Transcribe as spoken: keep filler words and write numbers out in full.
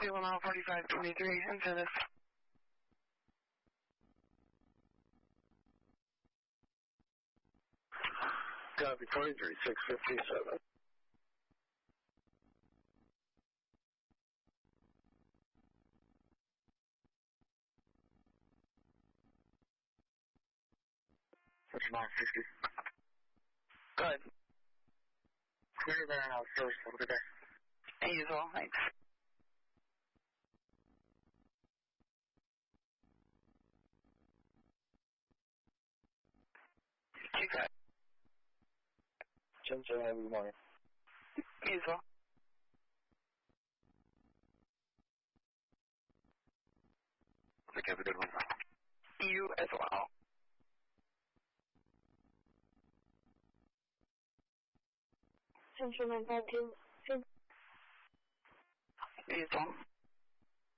Table now forty-five twenty-three, Incentive. Copy, twenty-three, six fifty-seven. That's nine fifty. Go ahead. Clear there now, first. Have a good day. Hey, you as well. Thanks. Two guys. ten seven, have a good morning. You as well. Think have a good one. You as well. Central nine five two. You as well.